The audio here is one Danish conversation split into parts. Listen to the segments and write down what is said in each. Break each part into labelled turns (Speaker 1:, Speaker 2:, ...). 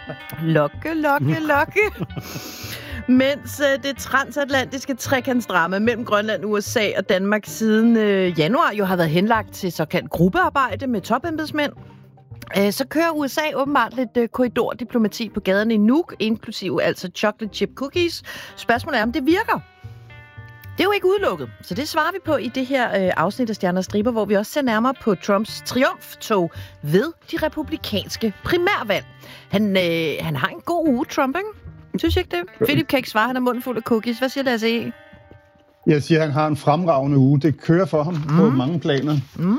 Speaker 1: Lokke. Mens det transatlantiske trekantsdrama mellem Grønland, USA og Danmark siden januar jo har været henlagt til såkaldt gruppearbejde med topembedsmænd, så kører USA åbenbart lidt korridordiplomati på gaderne i Nuuk, inklusive altså chocolate chip cookies. Spørgsmålet er, om det virker. Det er jo ikke udelukket, så det svarer vi på i det her afsnit af Stjerner og Striber, hvor vi også ser nærmere på Trumps triumftog ved de republikanske primærvalg. Han har en god uge, Trump, ikke? Synes jeg ikke det? Philip kan ikke svare, han er munden fuld af cookies. Hvad siger Lasse E?
Speaker 2: Jeg siger, at han har en fremragende uge. Det kører for ham på mange planer.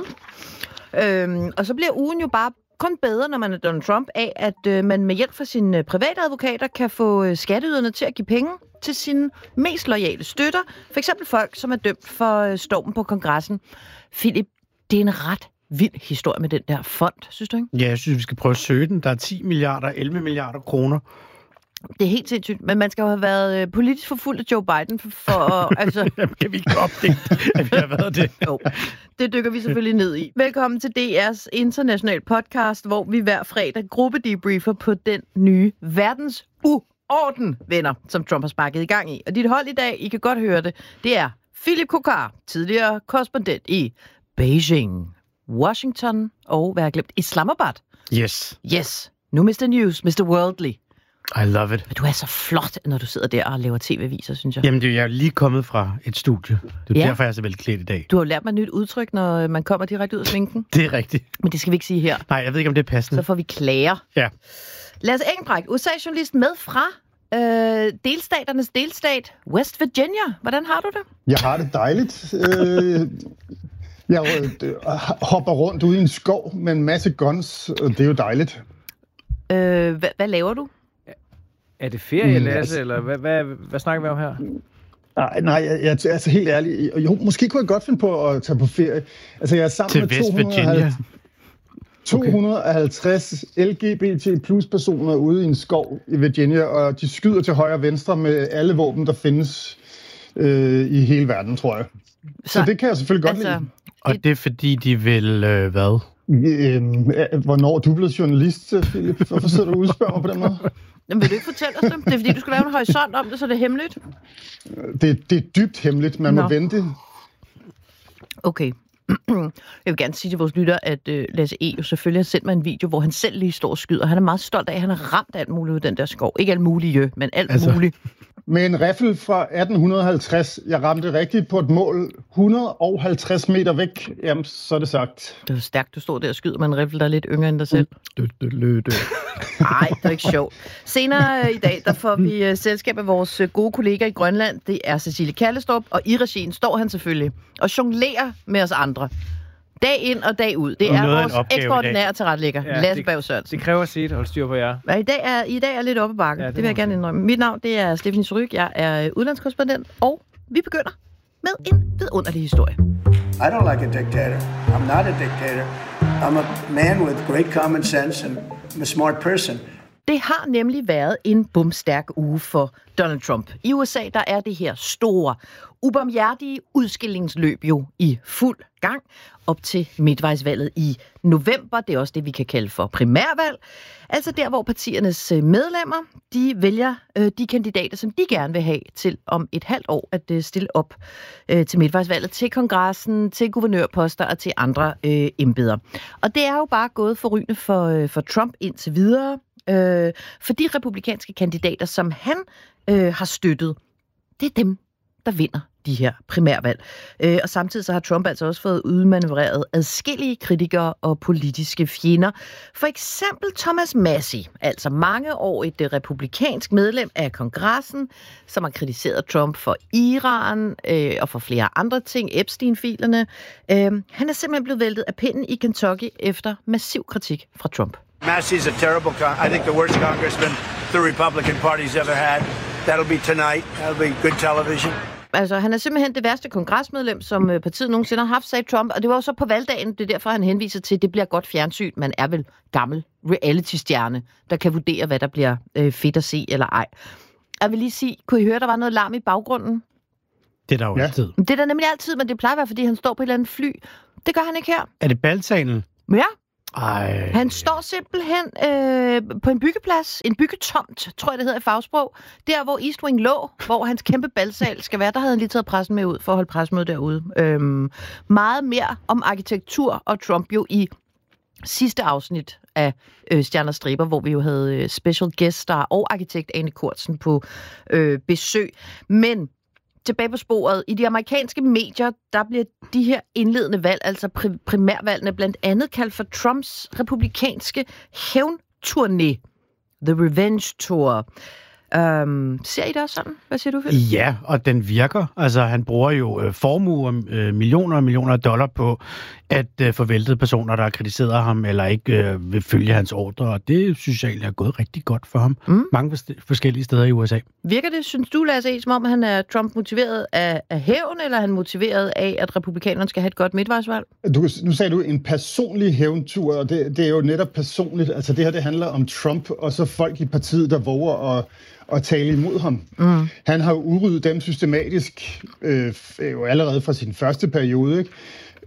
Speaker 1: Og så bliver ugen jo bare kun bedre, når man er Donald Trump, af at man med hjælp fra sine private advokater kan få skatteyderne til at give penge til sine mest loyale støtter. For eksempel folk, som er dømt for stormen på kongressen. Philip, det er en ret vild historie med den der fond, synes du ikke?
Speaker 3: Ja, jeg synes, vi skal prøve at søge den. Der er 10 milliarder, 11 milliarder kroner.
Speaker 1: Det er helt sindssygt, men man skal jo have været politisk forfulgt af Joe Biden for altså...
Speaker 3: Jamen, kan vi ikke opdække, at vi har været det?
Speaker 1: Jo, det dykker vi selvfølgelig ned i. Velkommen til DR's international podcast, hvor vi hver fredag gruppedebriefer på den nye verdens uorden, venner, som Trump har sparket i gang i. Og dit hold i dag, I kan godt høre det, det er Philip Kokar, tidligere korrespondent i Beijing, Washington og, hvad har jeg glemt, Islamabad. Yes. Nu Mr. News, Mr. Worldly.
Speaker 3: I love it.
Speaker 1: Men du er så flot, når du sidder der og laver tv-aviser, synes jeg.
Speaker 3: Jamen, jeg er lige kommet fra et studie. Det er derfor, jeg er så velklædt i dag.
Speaker 1: Du har lært mig et nyt udtryk, når man kommer direkte ud af sminken.
Speaker 3: Det er rigtigt.
Speaker 1: Men det skal vi ikke sige her.
Speaker 3: Nej, jeg ved ikke, om det er passende.
Speaker 1: Så får vi klager.
Speaker 3: Ja.
Speaker 1: Lasse Engelbrecht, USA-journalist med fra delstaternes delstat West Virginia. Hvordan har du det?
Speaker 2: Jeg har det dejligt. Jeg hopper rundt ude i en skov med en masse guns, og det er jo dejligt.
Speaker 1: Hvad laver du?
Speaker 4: Er det ferie, Lasse, eller hvad snakker vi om her?
Speaker 2: Nej, jeg er altså helt ærlig. Jo, måske kunne jeg godt finde på at tage på ferie. Altså, jeg er sammen med 250 LGBT plus personer ude i en skov i Virginia, og de skyder til højre og venstre med alle våben, der findes i hele verden, tror jeg. Så det kan jeg selvfølgelig godt lide.
Speaker 3: Og det er fordi, de vil hvad?
Speaker 2: Hvornår du er blevet journalist, Philip? Hvorfor sidder du og udspørger mig på den måde?
Speaker 1: Jamen, vil du ikke fortælle os det? Det er fordi, du skulle lave en horisont om det, så det er hemmeligt?
Speaker 2: Det er dybt hemmeligt. Man må vente.
Speaker 1: Okay. Jeg vil gerne sige til vores lytter, at Lasse E. jo selvfølgelig har sendt mig en video, hvor han selv lige står og skyder. Han er meget stolt af, at han har ramt alt muligt ud den der skov. Ikke alt muligt, men alt muligt.
Speaker 2: Med en riffel fra 1850. Jeg ramte rigtigt på et mål 150 meter væk. Jamen, så er det sagt.
Speaker 1: Det er stærkt, du står der og skyder med en riffel, der er lidt yngre end dig selv. Nej, det er ikke sjovt. Senere i dag, der får vi selskab af vores gode kollega i Grønland. Det er Cecilie Kallestrup, og i regien står han selvfølgelig og jonglerer med os andre. Dag ind og dag ud. Det er vores ekstraordinære tilrettelægger, Lasse Berg Sørensen.
Speaker 4: Det kræver sit, hold styr på jer.
Speaker 1: Ja, i dag er lidt oppe ad bakken. Ja, det vil jeg gerne indrømme. Mit navn, det er Stephanie Suryk. Jeg er udlandskorrespondent, og vi begynder med en vidunderlig historie.
Speaker 5: I don't like a dictator. I'm not a dictator. I'm a man with great common sense, and I'm a smart person.
Speaker 1: Det har nemlig været en bumstærk uge for Donald Trump. I USA, der er det her store, ubarmhjertige udskillingsløb jo i fuld gang op til midtvejsvalget i november. Det er også det, vi kan kalde for primærvalg. Altså der, hvor partiernes medlemmer, de vælger de kandidater, som de gerne vil have til om et halvt år at stille op til midtvejsvalget, til kongressen, til guvernørposter og til andre embeder. Og det er jo bare gået forrygende for Trump indtil videre. For de republikanske kandidater, som han har støttet, det er dem, der vinder de her primærvalg. Og samtidig så har Trump altså også fået udmanøvreret adskillige kritikere og politiske fjender. For eksempel Thomas Massie, altså mangeårigt republikansk medlem af kongressen, som har kritiseret Trump for Iran og for flere andre ting, Epstein-filerne. Han er simpelthen blevet væltet af pinden i Kentucky efter massiv kritik fra Trump.
Speaker 5: Massey's a terrible, I think the worst congressman the Republican Party's ever had. That'll be tonight. That'll be good television.
Speaker 1: Altså, han er simpelthen det værste kongresmedlem, som partiet nogensinde har haft, sagde Trump. Og det var jo så på valgdagen, det er derfor, han henviser til, at det bliver godt fjernsyn. Man er vel gammel reality-stjerne, der kan vurdere, hvad der bliver fedt at se eller ej. Jeg vil lige sige, kunne I høre, der var noget larm i baggrunden?
Speaker 3: Det er der jo altid.
Speaker 1: Det er der nemlig altid, men det plejer at være, fordi han står på et eller andet fly. Det gør han ikke her.
Speaker 3: Er det balsalen?
Speaker 1: Ja.
Speaker 3: Ej.
Speaker 1: Han står simpelthen på en byggeplads, en byggetomt, tror jeg det hedder i fagsprog, der hvor East Wing lå, hvor hans kæmpe balsal skal være. Der havde han lige taget pressen med ud for at holde pressemøde derude. Meget mere om arkitektur og Trump jo i sidste afsnit af Stjerner og Striber, hvor vi jo havde special guest star og arkitekt Ane Kurtzen på besøg. Men tilbage på sporet. I de amerikanske medier, der bliver de her indledende valg, altså primærvalgene, blandt andet kaldt for Trumps republikanske hævnturné. The Revenge Tour. Ser I det også sådan? Hvad siger du, Philip?
Speaker 3: Ja, og den virker. Altså, han bruger jo formuer, millioner og millioner af dollar på at forvæltede personer, der har kritiseret ham, eller ikke vil følge hans ordre, og det synes jeg egentlig er gået rigtig godt for ham. Mange forskellige steder i USA.
Speaker 1: Virker det, synes du, Lasse, som om han er Trump motiveret af hævn, eller er han motiveret af, at republikanerne skal have et godt midtvejsvalg?
Speaker 2: Nu sagde du en personlig hævntur, og det er jo netop personligt. Altså det her, det handler om Trump, og så folk i partiet, der våger at tale imod ham. Han har jo udryddet dem systematisk, jo allerede fra sin første periode, ikke?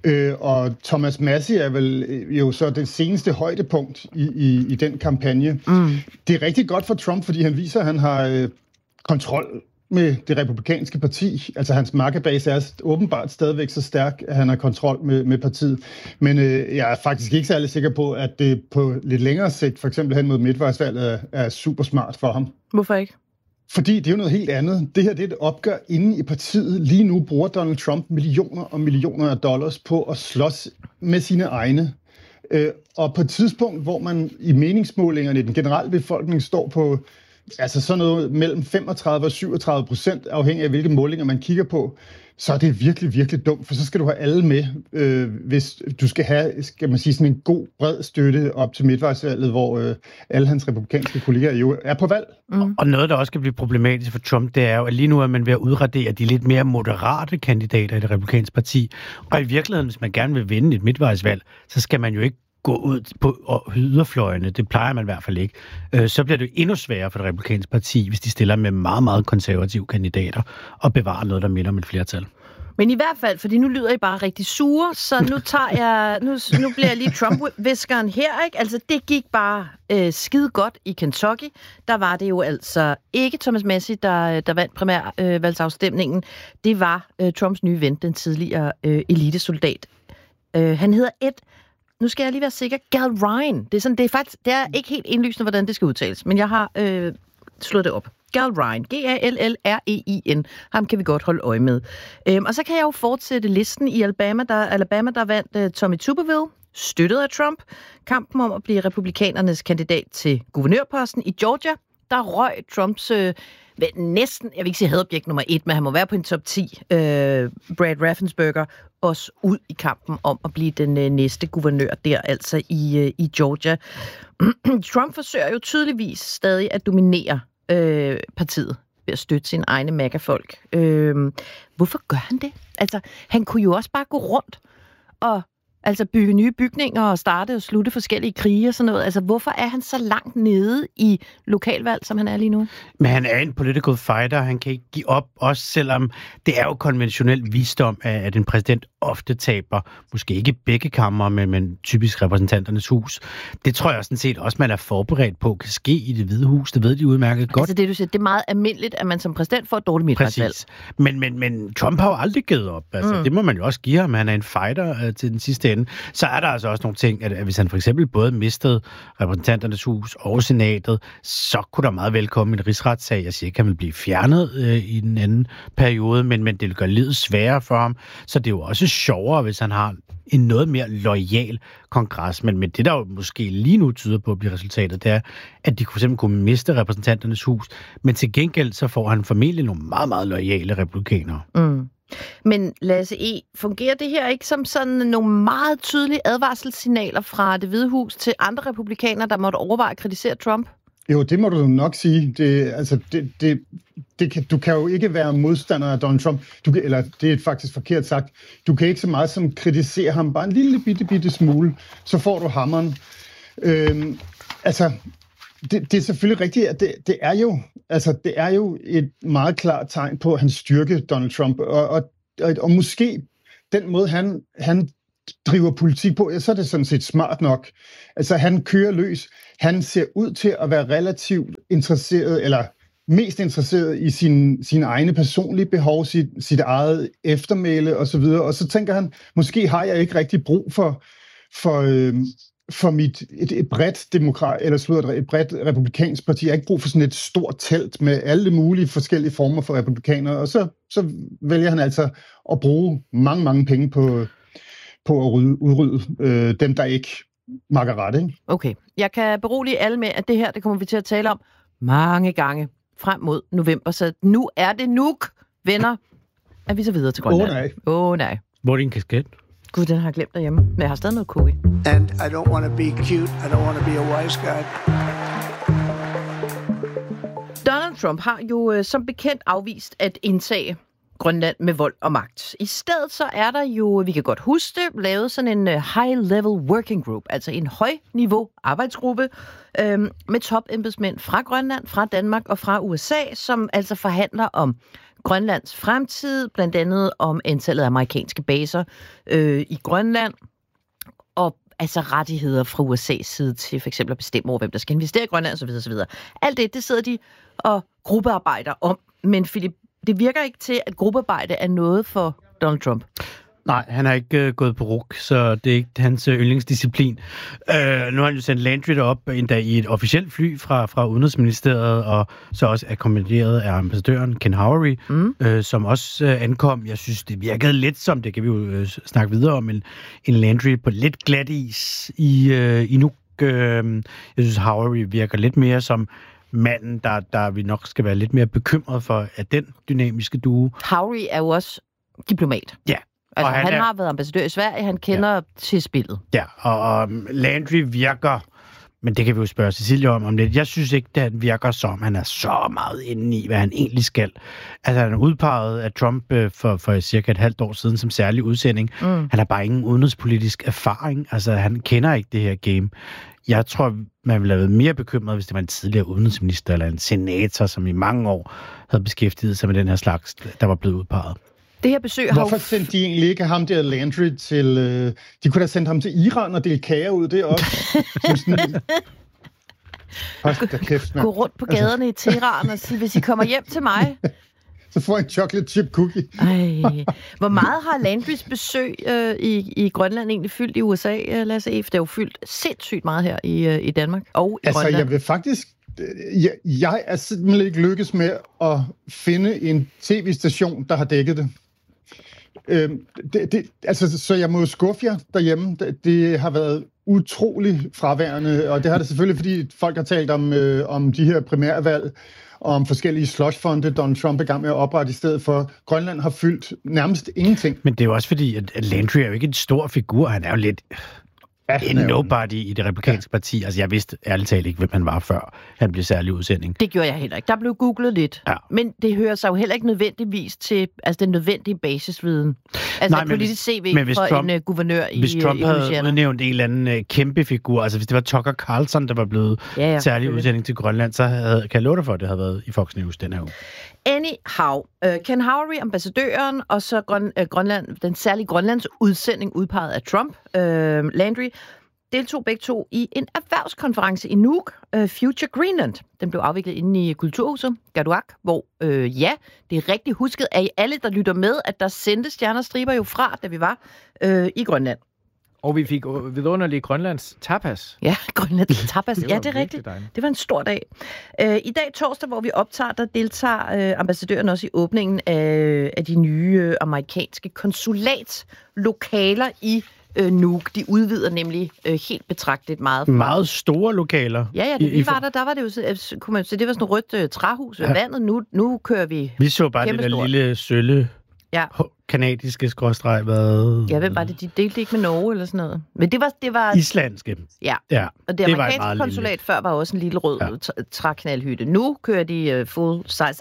Speaker 2: Og Thomas Massie er vel jo så det seneste højdepunkt i den kampagne. Det er rigtig godt for Trump, fordi han viser, at han har kontrol med det republikanske parti. Altså hans markebase er åbenbart stadigvæk så stærk, at han har kontrol med partiet. Men jeg er faktisk ikke særlig sikker på, at det på lidt længere sigt, for eksempel hen mod midtvejsvalget, er super smart for ham.
Speaker 1: Hvorfor ikke?
Speaker 2: Fordi det er jo noget helt andet. Det her det er et opgør inde i partiet. Lige nu bruger Donald Trump millioner og millioner af dollars på at slås med sine egne. Og på et tidspunkt, hvor man i meningsmålingerne i den generelle befolkning står på altså sådan noget mellem 35 og 37%, afhængig af hvilke målinger man kigger på, så er det virkelig, virkelig dumt, for så skal du have alle med, hvis du skal have, skal man sige, sådan en god, bred støtte op til midtvejsvalget, hvor alle hans republikanske kolleger jo er på valg.
Speaker 3: Og noget, der også kan blive problematisk for Trump, det er jo, at lige nu er man ved at udradere de lidt mere moderate kandidater i det republikanske parti. Og i virkeligheden, hvis man gerne vil vinde et midtvejsvalg, så skal man jo ikke gå ud på yderfløjene. Det plejer man i hvert fald ikke. Så bliver det endnu sværere for det republikanske parti, hvis de stiller med meget, meget konservative kandidater og bevarer noget, der minder om et flertal.
Speaker 1: Men i hvert fald, fordi nu lyder I bare rigtig sure, så nu nu bliver jeg lige Trump-viskeren her, ikke? Altså, det gik bare skide godt i Kentucky. Der var det jo altså ikke Thomas Massie, der vandt primærvalgsafstemningen. Det var Trumps nye ven, den tidligere elitesoldat. Han hedder nu skal jeg lige være sikker, Gal Ryan. Det er ikke helt indlysende, hvordan det skal udtales, men jeg har slået det op. Gal Ryan. G-A-L-L-R-E-I-N. Ham kan vi godt holde øje med. Og så kan jeg jo fortsætte listen i Alabama, der vandt Tommy Tuberville, støttet af Trump, kampen om at blive republikanernes kandidat til guvernørposten i Georgia. Der røg Trumps næsten, jeg vil ikke sige hadobjekt nummer 1, men han må være på en top 10, Brad Raffensperger, også ud i kampen om at blive den næste guvernør der, altså i Georgia. Trump forsøger jo tydeligvis stadig at dominere partiet ved at støtte sine egne MAGA-folk. Hvorfor gør han det? Altså, han kunne jo også bare gå rundt og bygge nye bygninger og starte og slutte forskellige krige og sådan noget. Altså, hvorfor er han så langt nede i lokalvalg, som han er lige nu?
Speaker 3: Men han er en political fighter. Han kan ikke give op, også selvom det er jo konventionel visdom, at en præsident ofte taber, måske ikke begge kammer, men typisk repræsentanternes hus. Det tror jeg sådan set også, man er forberedt på, kan ske i Det Hvide Hus. Det ved de udmærket godt.
Speaker 1: Altså det, du siger, det er meget almindeligt, at man som præsident får et dårligt midtvejsvalg.
Speaker 3: Præcis. Men Trump har jo aldrig givet op. Altså, det må man jo også give ham. Han er en fighter til den sidste ende. Så er der altså også nogle ting, at hvis han for eksempel både mistede repræsentanternes hus og senatet, så kunne der meget vel komme en rigsretssag. Jeg siger ikke, at han vil blive fjernet i den anden periode, men det vil gøre livet sværere for ham. Så det er jo også sjovere, hvis han har en noget mere loyal kongres. Men det, der jo måske lige nu tyder på at blive resultatet, det er, at de for eksempel kunne miste repræsentanternes hus, men til gengæld så får han formentlig nogle meget, meget loyale republikanere.
Speaker 1: Men Lasse E., fungerer det her ikke som sådan nogle meget tydelige advarselssignaler fra Det Hvide Hus til andre republikanere, der måtte overveje at kritisere Trump?
Speaker 2: Jo, det må du nok sige. Du kan jo ikke være modstander af Donald Trump. Eller det er faktisk forkert sagt. Du kan ikke så meget som kritisere ham, bare en lille bitte smule, så får du hammeren. Det er selvfølgelig rigtigt, at det er jo et meget klart tegn på hans styrke, Donald Trump, og måske den måde, han driver politik på, så er det sådan set smart nok. Altså, han kører løs. Han ser ud til at være relativt interesseret, eller mest interesseret i sine egne personlige behov, sit eget eftermæle osv. Og så tænker han, måske har jeg ikke rigtig brug for et bredt et bredt republikansk parti. Jeg har ikke brug for sådan et stort telt med alle mulige forskellige former for republikanere. Og så vælger han altså at bruge mange penge på at udrydde dem, der ikke makker ret, ikke?
Speaker 1: Okay. Jeg kan berolige alle med, at det her, det kommer vi til at tale om mange gange frem mod november. Så nu er det Nuuk, venner, at vi så videre til Grønland. Nej.
Speaker 3: Hvor er din kasket?
Speaker 1: Gud, den har jeg glemt derhjemme. Men jeg har stadig noget cookie.
Speaker 5: And I don't want to be cute. I don't want to be a wise guy.
Speaker 1: Donald Trump har jo som bekendt afvist at indtage Grønland med vold og magt. I stedet så er der jo, vi kan godt huske det, lavet sådan en high-level working group, altså en højniveau arbejdsgruppe med topembedsmænd fra Grønland, fra Danmark og fra USA, som altså forhandler om Grønlands fremtid, blandt andet om antallet af amerikanske baser i Grønland, og altså rettigheder fra USA's side til for eksempel at bestemme over, hvem der skal investere i Grønland osv. osv. Alt det sidder de og gruppearbejder om, men Philip, det virker ikke til, at gruppearbejde er noget for Donald Trump.
Speaker 3: Nej, han har ikke gået på ruk, så det er ikke hans yndlingsdisciplin. Nu har han jo sendt Landry derop endda i et officielt fly fra Udenrigsministeriet, og så også akkompagneret af ambassadøren Ken Howery, som også ankom. Jeg synes, det virkede lidt som, det kan vi jo snakke videre om, en Landry på lidt glat is i Nuuk. Jeg synes, Howery virker lidt mere som manden, der vi nok skal være lidt mere bekymret for, at den dynamiske duo.
Speaker 1: Howery er jo også diplomat.
Speaker 3: Ja.
Speaker 1: Altså, han har været ambassadør i Sverige, han kender til spillet.
Speaker 3: Ja, og Landry virker, men det kan vi jo spørge Cecilia om lidt. Jeg synes ikke, at han virker som, han er så meget inde i, hvad han egentlig skal. Altså, han er udpeget af Trump for cirka et halvt år siden som særlig udsending. Han har bare ingen udenrigspolitisk erfaring. Altså, han kender ikke det her game. Jeg tror, man ville have været mere bekymret, hvis det var en tidligere udenrigsminister eller en senator, som i mange år havde beskæftiget sig med den her slags, der var blevet udpeget.
Speaker 1: Det her besøg har
Speaker 2: Hvorfor sendte de egentlig ikke ham der Landry til... de kunne da sende ham til Iran og dele kager ud deroppe. Hold da kæft, mand.
Speaker 1: Gå rundt på gaderne i Teheran og sige, hvis I kommer hjem til mig...
Speaker 2: Så får en chocolate chip cookie.
Speaker 1: Ej. Hvor meget har Landrys besøg i Grønland egentlig fyldt i USA, Lasse Ef? Det er jo fyldt sindssygt meget her i Danmark og i Grønland.
Speaker 2: Jeg vil faktisk... Jeg er simpelthen ikke lykkes med at finde en tv-station, der har dækket det. Så jeg må skuffe jer derhjemme. Det har været utrolig fraværende, og det har det selvfølgelig, fordi folk har talt om de her primærvalg, og om forskellige slushfonde, Donald Trump er i gang med at oprette i stedet for. Grønland har fyldt nærmest ingenting.
Speaker 3: Men det er jo også fordi, at Landry er jo ikke en stor figur. Han er jo lidt en nobody i det republikanske parti. Altså, jeg vidste ærligt talt ikke, hvem han var, før han blev særlig udsending.
Speaker 1: Det gjorde jeg heller ikke. Der blev googlet lidt. Ja. Men det hører sig jo heller ikke nødvendigvis til den nødvendige basisviden. Altså, nej, politisk CV for Trump, en guvernør i
Speaker 3: Hvis Trump
Speaker 1: havde
Speaker 3: udnævnt en eller anden kæmpe figur, altså hvis det var Tucker Carlson, der var blevet særlig udsending til Grønland, så kan jeg love dig for, at det havde været i Fox News den her uge.
Speaker 1: Anyhow, Ken Howery, ambassadøren, og så Grønland, den særlige Grønlands udsending udpeget af Trump, Landry, deltog begge to i en erhvervskonference i Nuuk, Future Greenland. Den blev afviklet inde i Kulturhuset, Gaduak, hvor, det er rigtig husket af alle, der lytter med, at der sendte stjernerstriber jo fra, da vi var i Grønland.
Speaker 4: Og vi fik vidunderlige Grønlands tapas.
Speaker 1: Ja, Grønlands tapas.
Speaker 4: Det
Speaker 1: ja, det er rigtigt.
Speaker 4: Dejligt.
Speaker 1: Det var en stor dag. I dag, torsdag, hvor vi optager, der deltager ambassadøren også i åbningen af de nye amerikanske konsulatlokaler i Nuuk. De udvider nemlig helt betragteligt meget.
Speaker 3: Meget store lokaler.
Speaker 1: Ja, da vi var der var det jo, kunne man se, det var sådan et rødt træhus ved vandet. Nu kører vi.
Speaker 3: Vi så bare det der lille sølle. Ja. Kanadiske skråstreg, hvad?
Speaker 1: Ja, hvem var det? De delte ikke med Norge eller sådan noget. Men det var
Speaker 3: islandske.
Speaker 1: Ja. Og det amerikanske konsulat lille. Før var også en lille rød træknaldhytte. Nu kører de full size.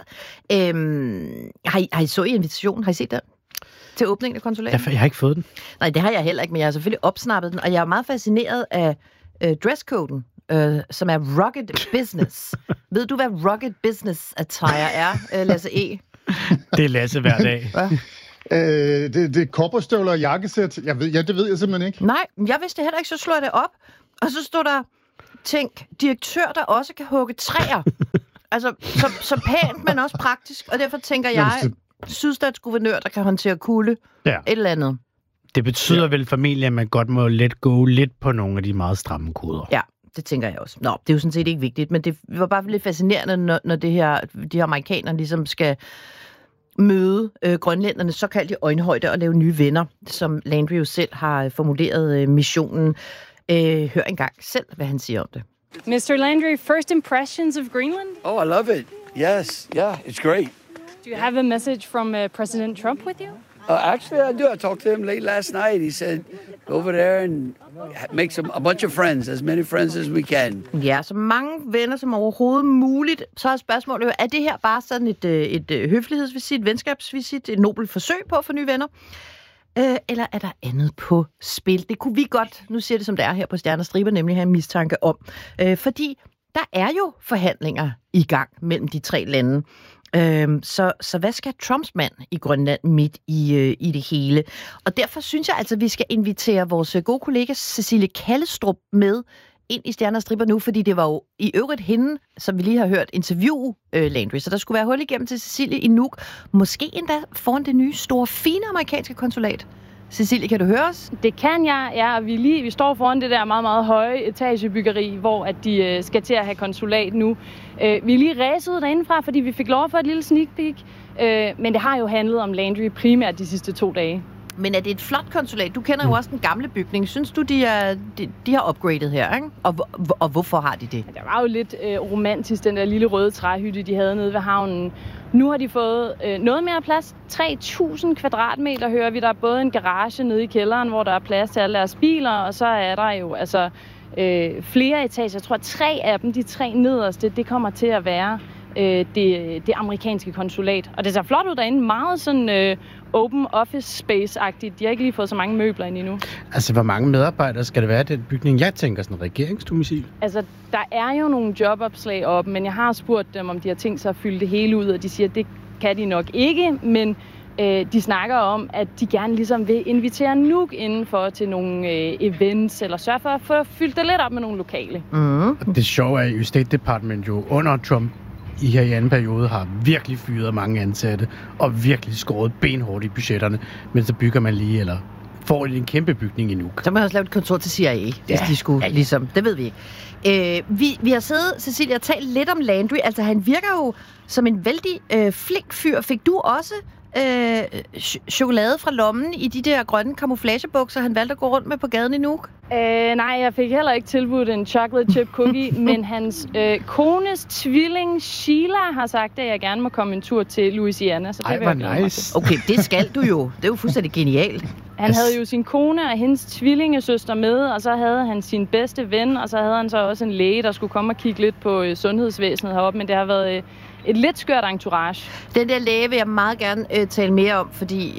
Speaker 1: Har I så i invitationen? Har I set den? Til åbningen af konsulatet?
Speaker 3: Jeg har ikke fået den.
Speaker 1: Nej, det har jeg heller ikke, men jeg har selvfølgelig opsnappet den, og jeg er meget fascineret af dresscoden, som er rugged business. Ved du, hvad rugged business attire er, Lasse E?
Speaker 3: Det er Lasse hver dag.
Speaker 2: Det er korporstøvler og jakkesæt. Det ved jeg simpelthen ikke.
Speaker 1: Nej, jeg vidste heller ikke, så slår jeg det op. Og så stod der, tænk, direktør, der også kan hugge træer. Altså, så pænt, men også praktisk. Og derfor tænker jeg, sydstatsguvernør, der kan håndtere kulde. Ja. Et eller andet.
Speaker 3: Det betyder vel formentlig, at man godt må let gå lidt på nogle af de meget stramme koder.
Speaker 1: Ja, det tænker jeg også. Nå, det er jo sådan set ikke vigtigt, men det var bare lidt fascinerende, når de her amerikanere ligesom skal møde grønlændernes såkaldte øjenhøjde og lave nye venner, som Landry jo selv har formuleret missionen. Hør engang selv, hvad han siger om det.
Speaker 6: Mr. Landry, first impressions of Greenland?
Speaker 5: Oh, I love it. Yes, yeah, it's great.
Speaker 6: Do you have a message from President Trump with you?
Speaker 5: Actually, I do. I talked to him late last night. He said, go over there and make a bunch of friends, as many friends as we can.
Speaker 1: Ja, så mange venner som overhovedet muligt. Så er spørgsmålet jo, er det her bare sådan et høflighedsvisit, venskabsvisit, et nobelt forsøg på at få nye venner? Eller er der andet på spil? Det kunne vi godt, nu siger det som det er her på Stjerne og Striber, nemlig have en mistanke om. Fordi der er jo forhandlinger i gang mellem de tre lande. Så hvad skal Trumps mand i Grønland midt i det hele? Og derfor synes jeg altså, at vi skal invitere vores gode kollega Cecilie Kallestrup med ind i Stjerne og Striber nu, fordi det var jo i øvrigt hende, som vi lige har hørt, interview Landry. Så der skulle være hul igennem til Cecilie i Nuuk. Måske endda foran det nye, store, fine amerikanske konsulat. Cecilie, kan du høre os?
Speaker 6: Det kan jeg, ja. Vi står foran det der meget, meget høje etagebyggeri, hvor at de skal til at have konsulat nu. Vi er lige ræset ud derindefra, fordi vi fik lov at få et lille sneak peek. Men det har jo handlet om Landry primært de sidste 2 dage.
Speaker 1: Men er det et flot konsulat? Du kender jo også den gamle bygning. Synes du, de har upgradet her, ikke? Og hvorfor har de det?
Speaker 6: Det var jo lidt romantisk, den der lille røde træhytte, de havde nede ved havnen. Nu har de fået noget mere plads. 3.000 kvadratmeter hører vi. Der er både en garage nede i kælderen, hvor der er plads til alle deres biler, og så er der jo altså flere etager. Jeg tror, 3 af dem, de 3 nederste, det kommer til at være det amerikanske konsulat. Og det ser flot ud derinde. Meget sådan open office space-agtigt. De har ikke lige fået så mange møbler ind endnu.
Speaker 3: Altså, hvor mange medarbejdere skal det være i den bygning? Jeg tænker sådan en regeringsdomicil.
Speaker 6: Altså, der er jo nogle jobopslag op, men jeg har spurgt dem, om de har tænkt sig at fylde det hele ud, og de siger, at det kan de nok ikke, men de snakker om, at de gerne ligesom vil invitere Nuuk indenfor til nogle events, eller sørge for at få fyldt det lidt op med nogle lokale.
Speaker 3: Mm. Og det sjove er, at State Department jo under Trump i anden periode har virkelig fyret mange ansatte, og virkelig skåret benhårdt i budgetterne, men så bygger man lige, eller får en kæmpe bygning i Nuuk.
Speaker 1: Så man også lavet et kontor til CIA, hvis de skulle, ligesom. Det ved vi ikke. Vi har siddet, Cecilia, og talt lidt om Landry. Altså, han virker jo som en vældig flink fyr. Fik du også chokolade fra lommen i de der grønne camouflagebukser, han valgte at gå rundt med på gaden i Nuuk?
Speaker 6: Nej, jeg fik heller ikke tilbudt en chocolate chip cookie, men hans kones tvilling, Sheila, har sagt, at jeg gerne må komme en tur til Louisiana. Så det
Speaker 3: var nice.
Speaker 1: Okay, det skal du jo. Det er jo fuldstændig genialt.
Speaker 6: Han havde jo sin kone og hendes tvillingesøster med, og så havde han sin bedste ven, og så havde han så også en læge, der skulle komme og kigge lidt på sundhedsvæsenet heroppe, men det har været et lidt skørt entourage. Den der læge vil jeg meget gerne tale mere om, fordi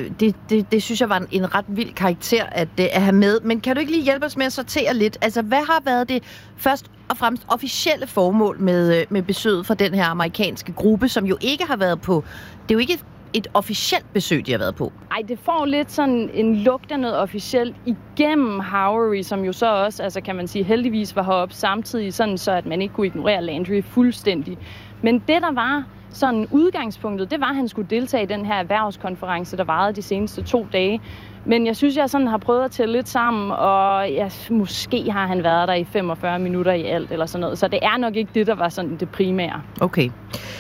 Speaker 6: det synes jeg var en ret vild karakter at have med. Men kan du ikke lige hjælpe os med at sortere lidt? Altså, hvad har været det først og fremmest officielle formål med besøget fra den her amerikanske gruppe, som jo ikke har været på... Det er jo ikke et officielt besøg, de har været på. Ej, det får lidt sådan en lugt af noget officielt igennem Howry, som jo så også, altså kan man sige, heldigvis var heroppe samtidig, sådan så at man ikke kunne ignorere Landry fuldstændig. Men det, der var sådan udgangspunktet, det var, at han skulle deltage i den her erhvervskonference, der varede de seneste 2 dage. Men jeg synes, jeg sådan har prøvet at tælle lidt sammen, og måske har han været der i 45 minutter i alt, eller sådan noget. Så det er nok ikke det, der var sådan det primære. Okay.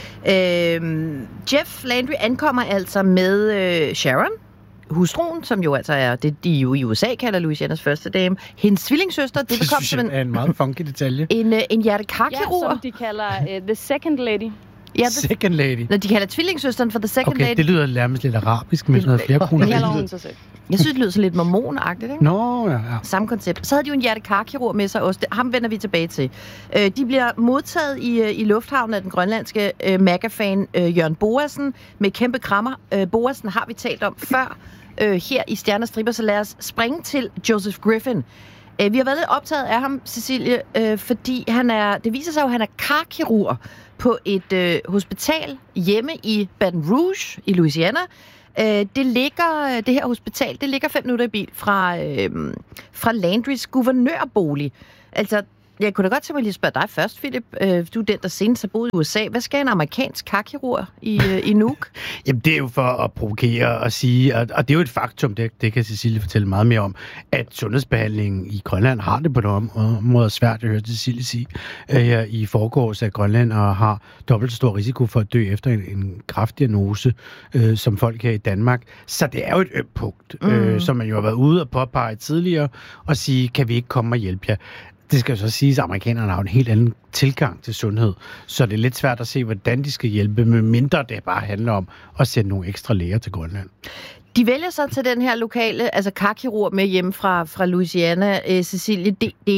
Speaker 6: Jeff Landry ankommer altså med Sharon, hustruen, som jo altså er det, de jo i USA kalder Louisianas første dame. Hendes tvillingssøster, det bekom som
Speaker 3: en meget funky detalje.
Speaker 1: En hjertekarkirurg.
Speaker 6: Ja, som de kalder the second lady.
Speaker 1: Ja,
Speaker 3: second lady.
Speaker 1: Når de kalder tvillingsøsteren for the second lady.
Speaker 3: Okay, det lyder nærmest lidt arabisk, med sådan noget flere kroner.
Speaker 1: Jeg synes, det lyder sådan lidt mormonagtigt, ikke?
Speaker 3: Nå, ja.
Speaker 1: Samme koncept. Så havde de jo en hjertekarkirurg med sig også. Ham vender vi tilbage til. De bliver modtaget i lufthavnen af den grønlandske MAGA-fan Jørgen Boasen med kæmpe krammer. Boasen har vi talt om før her i Stjerne og Striber, så lad os springe til Joseph Griffin. Vi har været lidt optaget af ham, Cecilie, fordi det viser sig jo, at han er karkirurg på et hospital hjemme i Baton Rouge i Louisiana. Det her hospital, det ligger 5 minutter i bil fra Landrys guvernørbolig. Altså, jeg kunne da godt tænke mig lige at spørge dig først, Philip. Du er den, der senest har boet i USA. Hvad skal en amerikansk karkirurg i Nuuk?
Speaker 3: Jamen, det er jo for at provokere og sige, og det er jo et faktum, det kan Cecilie fortælle meget mere om, at sundhedsbehandlingen i Grønland har det på nogle områder svært. Jeg hørte Cecilie sige her i forgårs, at Grønland har dobbelt så stor risiko for at dø efter en kræftdiagnose, som folk her i Danmark. Så det er jo et ømt punkt, som man jo har været ude og påpege tidligere, og sige, kan vi ikke komme og hjælpe jer? Det skal jo så siges, at amerikanerne har en helt anden tilgang til sundhed, så det er lidt svært at se, hvordan de skal hjælpe, med mindre det bare handler om at sende nogle ekstra læger til Grønland.
Speaker 1: De vælger så til den her lokale, altså karkirurg med hjemme fra Louisiana, Cecilie.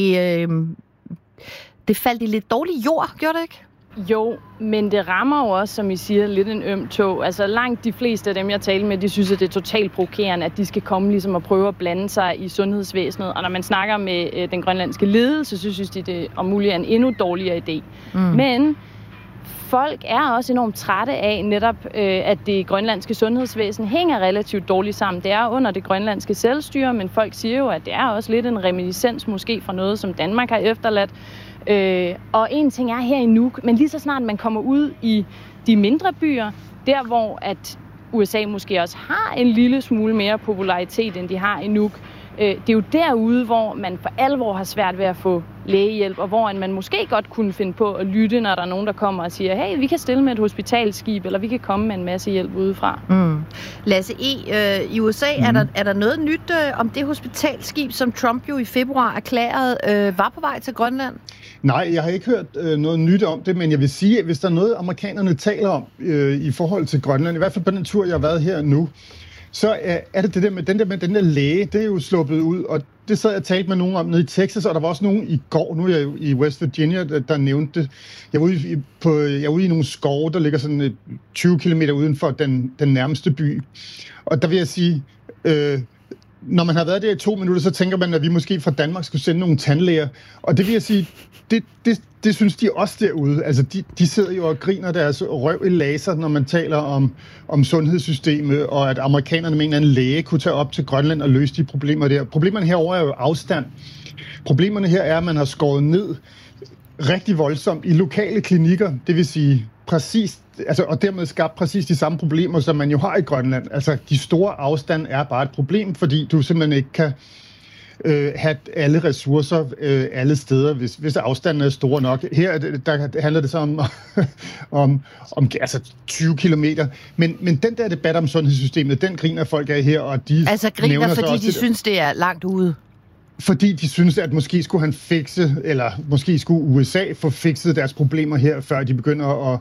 Speaker 1: Det faldt i lidt dårlig jord, gjorde det ikke?
Speaker 6: Jo, men det rammer jo også, som I siger, lidt en øm tog. Altså langt de fleste af dem, jeg taler med, de synes, at det er totalt provokerende, at de skal komme ligesom og prøve at blande sig i sundhedsvæsenet. Og når man snakker med den grønlandske ledelse, så synes de, det om muligt er en endnu dårligere idé. Men folk er også enormt trætte af netop, at det grønlandske sundhedsvæsen hænger relativt dårligt sammen. Det er under det grønlandske selvstyre, men folk siger jo, at det er også lidt en reminiscens måske fra noget, som Danmark har efterladt. Og en ting er her i Nuuk, men lige så snart man kommer ud i de mindre byer, der hvor at USA måske også har en lille smule mere popularitet, end de har i Nuuk, det er jo derude, hvor man for alvor har svært ved at få lægehjælp, og hvor man måske godt kunne finde på at lytte, når der er nogen, der kommer og siger, hey, vi kan stille med et hospitalskib, eller vi kan komme med en masse hjælp udefra.
Speaker 1: Lasse E., i USA er der noget nyt om det hospitalskib, som Trump jo i februar erklærede var på vej til Grønland?
Speaker 2: Nej, jeg har ikke hørt noget nyt om det, men jeg vil sige, at hvis der er noget, amerikanerne taler om i forhold til Grønland, i hvert fald på den tur, jeg har været her nu, så er det der med den der læge, det er jo sluppet ud, og det sad jeg og talte med nogen om nede i Texas, og der var også nogen i går, nu er jeg jo i West Virginia, der nævnte det. Jeg er ude i nogle skove, der ligger sådan 20 kilometer uden for den nærmeste by, og der vil jeg sige, når man har været der i 2 minutter, så tænker man, at vi måske fra Danmark skulle sende nogle tandlæger, og det vil jeg sige, det synes de også derude. Altså, de sidder jo og griner deres røv i laser, når man taler om sundhedssystemet, og at amerikanerne med en eller anden læge kunne tage op til Grønland og løse de problemer der. Problemerne herover er jo afstand. Problemerne her er, at man har skåret ned rigtig voldsomt i lokale klinikker, det vil sige præcis, altså, og dermed skabt præcis de samme problemer, som man jo har i Grønland. Altså, de store afstand er bare et problem, fordi du simpelthen ikke kan have alle ressourcer alle steder, hvis afstanden er store nok. Her der handler det så om altså 20 kilometer. Men den der debat om sundhedssystemet, den griner folk af her, og de
Speaker 1: altså griner, fordi de synes, det er langt ude?
Speaker 2: Fordi de synes, at måske skulle han fikse, eller måske skulle USA få fikset deres problemer her, før de begynder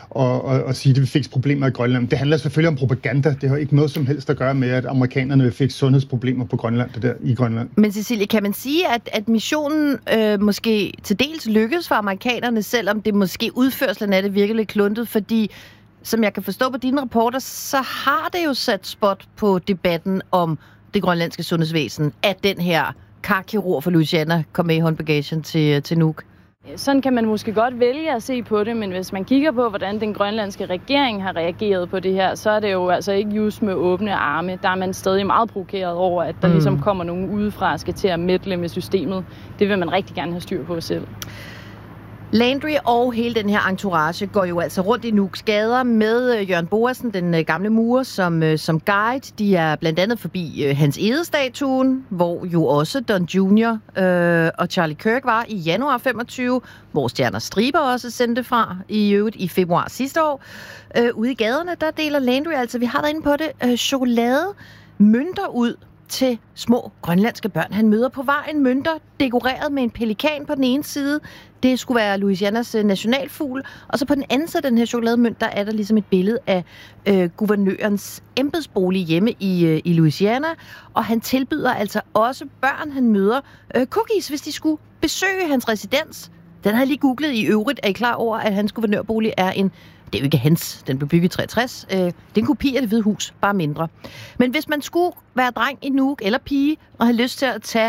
Speaker 2: at sige, at de vil fikse problemer i Grønland. Det handler selvfølgelig om propaganda. Det har ikke noget som helst at gøre med, at amerikanerne vil fikse sundhedsproblemer på Grønland, i Grønland.
Speaker 1: Men Cecilie, kan man sige, at missionen måske til dels lykkes for amerikanerne, selvom det måske udførslen af det virkelig lidt kluntet, fordi som jeg kan forstå på dine rapporter, så har det jo sat spot på debatten om det grønlandske sundhedsvæsen, at den her karkirurg for Louisiana kom med i håndbagagen til Nuuk.
Speaker 6: Sådan kan man måske godt vælge at se på det, men hvis man kigger på, hvordan den grønlandske regering har reageret på det her, så er det jo altså ikke just med åbne arme. Der er man stadig meget provokeret over, at der ligesom kommer nogen udefra og skal til at mætle med systemet. Det vil man rigtig gerne have styr på selv.
Speaker 1: Landry og hele den her entourage går jo altså rundt i Nuuks gader med Jørgen Boasen, den gamle murer, som guide. De er blandt andet forbi Hans Egede-statuen, hvor jo også Don Jr. Og Charlie Kirk var i januar 25, hvor Stjerner Striber også sendte fra i øvrigt i februar sidste år. Ude i gaderne, der deler Landry altså, vi har været inde på det, chokolade, mønter ud til små grønlandske børn. Han møder på vejen mønter, dekoreret med en pelikan på den ene side. Det skulle være Louisianas nationalfugl. Og så på den anden side af den her chokolademønt, der er der ligesom et billede af guvernørens embedsbolig hjemme i Louisiana. Og han tilbyder altså også børn, han møder, cookies, hvis de skulle besøge hans residens. Den har jeg lige googlet i øvrigt. Er I klar over, at hans guvernørbolig er en... Det er jo ikke hans, den blev bygget i 63. Det er en kopi af Det Hvide Hus, bare mindre. Men hvis man skulle være dreng i Nuuk eller pige, og have lyst til at tage